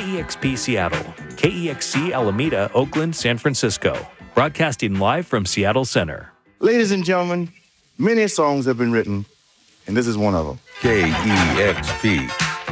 KEXP Seattle, KEXC Alameda, Oakland, San Francisco. Broadcasting live from Seattle Center. Ladies and gentlemen, many songs have been written, and this is one of them. KEXP.